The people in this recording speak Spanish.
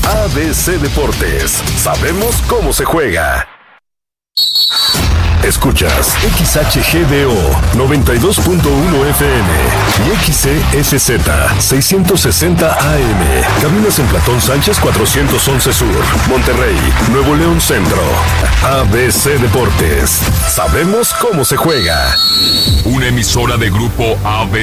ABC Deportes. Sabemos cómo se juega. Escuchas XHGDO 92.1 FM y XCSZ 660 AM. Cabinas en Platón Sánchez 411 Sur, Monterrey, Nuevo León Centro. ABC Deportes. Sabemos cómo se juega. Una emisora de Grupo ABC.